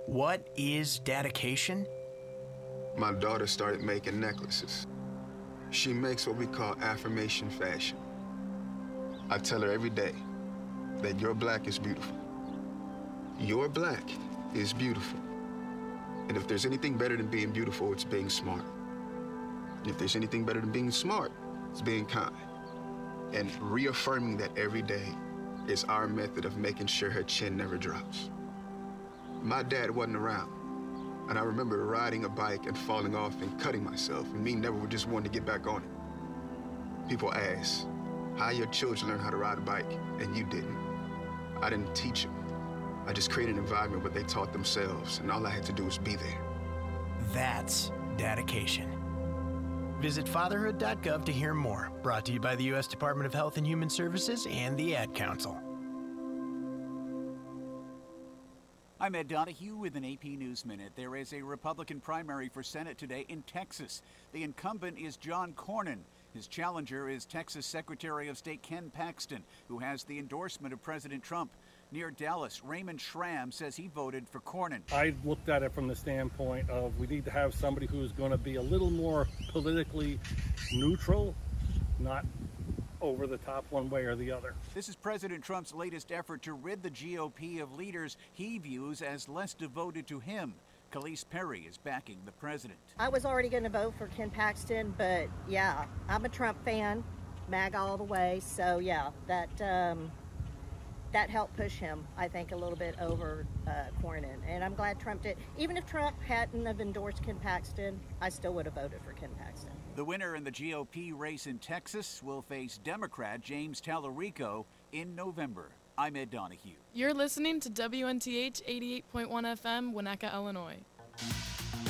What is dedication? My daughter started making necklaces. She makes what we call affirmation fashion. I tell her every day that your black is beautiful. Your black is beautiful. And if there's anything better than being beautiful, it's being smart. And if there's anything better than being smart, it's being kind. And reaffirming that every day is our method of making sure her chin never drops. My dad wasn't around, and I remember riding a bike and falling off and cutting myself, and me never just wanting to get back on it. People ask, how your children learn how to ride a bike, and you didn't. I didn't teach them. I just created an environment where they taught themselves, and all I had to do was be there. That's dedication. Visit fatherhood.gov to hear more. Brought to you by the U.S. Department of Health and Human Services and the Ad Council. I'm Ed Donahue with an AP News Minute. There is a Republican primary for Senate today in Texas. The incumbent is John Cornyn. His challenger is Texas Secretary of State Ken Paxton, who has the endorsement of President Trump. Near Dallas, Raymond Schramm says he voted for Cornyn. I looked at it from the standpoint of we need to have somebody who's going to be a little more politically neutral, not over the top one way or the other. This is President Trump's latest effort to rid the GOP of leaders he views as less devoted to him. Khalees Perry is backing the president. I was already going to vote for Ken Paxton, but yeah, I'm a Trump fan, MAGA all the way. So yeah, that helped push him, I think, a little bit over Cornyn. And I'm glad Trump did. Even if Trump hadn't have endorsed Ken Paxton, I still would have voted for Ken Paxton. The winner in the GOP race in Texas will face Democrat James Tallarico in November. I'm Ed Donahue. You're listening to WNTH 88.1 FM, Winnetka, Illinois.